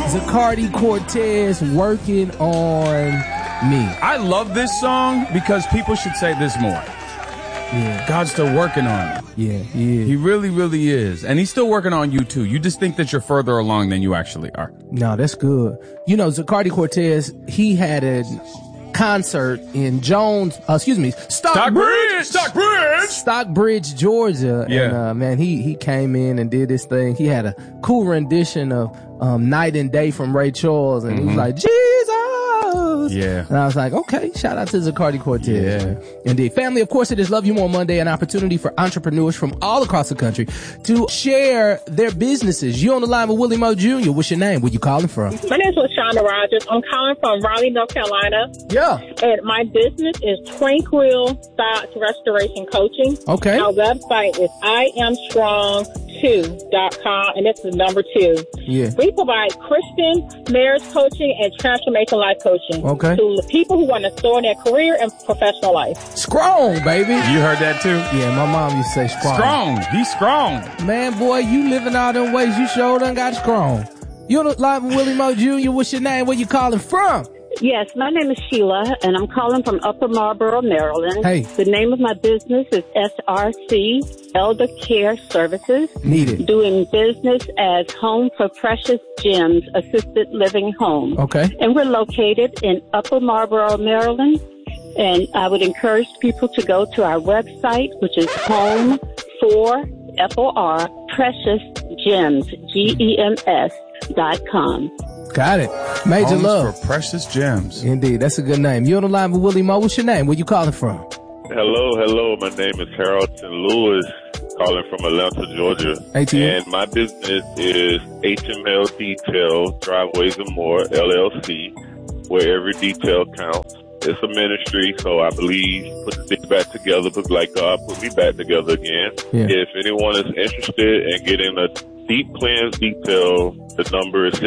Zacardi Cortez, Working on Me. I love this song because people should say this more. Yeah. God's still working on you. Yeah, he is. He really, really is. And he's still working on you, too. You just think that you're further along than you actually are. No, that's good. You know, Zacardi Cortez, he had a concert in Stockbridge, Georgia. Yeah. And, man, he came in and did this thing. He had a cool rendition of Night and Day from Ray Charles. And he was like, Jesus. Yeah. And I was like, okay, shout out to Zacardi Cortez. Yeah. Indeed. Family, of course, it is Love You More Monday, an opportunity for entrepreneurs from all across the country to share their businesses. You on the line with Willie Moe Jr. What's your name? Where you calling from? My name is LaShonda Rogers. I'm calling from Raleigh, North Carolina. Yeah. And my business is Tranquil Thoughts Restoration Coaching. Okay. Our website is IamStrong2.com, and it's the number 2. Yeah. We provide Christian marriage coaching and transformation life coaching Okay. to the people who want to soar in their career and professional life. Strong, baby. You heard that, too? Yeah, my mom used to say strong. Strong. He's strong. Man, boy, you living all them ways. You sure done got strong. You on the line with Willie Moe Jr. What's your name? Where you calling from? Yes, my name is Sheila, and I'm calling from Upper Marlboro, Maryland. Hey. The name of my business is SRC Elder Care Services. Need it. Doing business as Home for Precious Gems Assisted Living Home. Okay. And we're located in Upper Marlboro, Maryland. And I would encourage people to go to our website, which is Home for FOR Precious Gems GEMS.com. Got it. Major Homes love. for Precious Gems. Indeed, that's a good name. You on the line with Willie Moe. What's your name? Where you calling from? Hello. My name is Harrelson Lewis, calling from Atlanta, Georgia. ATM. And my business is HML Detail, Driveways and More, LLC, where every detail counts. It's a ministry, so I believe put the back together, but like God put me back together again. Yeah. If anyone is interested in getting a deep cleanse detail, the number is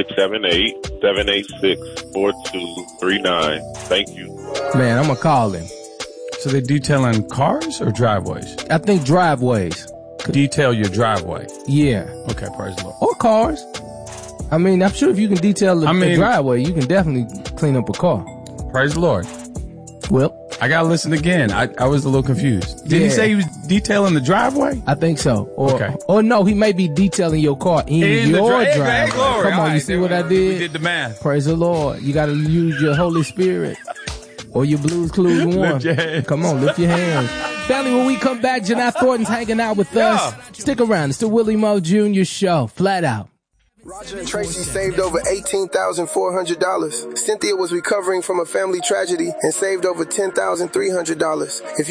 678-786-4239. Thank you. Man, I'm going to call him. So they detailing cars or driveways? I think driveways. Detail your driveway. Yeah. Okay, praise the Lord. Or cars. I mean, I'm sure if you can detail the driveway, you can definitely clean up a car. Praise the Lord. Well, I gotta listen again. I was a little confused. Did he say he was detailing the driveway? I think so. Or, okay. Or no, he may be detailing your car in your driveway. Hey, glory. Come on, you see what I did? We did the math. Praise the Lord. You gotta use your Holy Spirit. Or your Blues Clues one. Lift your hands. Come on, lift your hands. Family, when we come back, Janai Thornton's hanging out with us. Stick around. It's the Willie Moe Jr. Show. Flat out. Roger and Tracy saved over $18,400. Cynthia was recovering from a family tragedy and saved over $10,300. If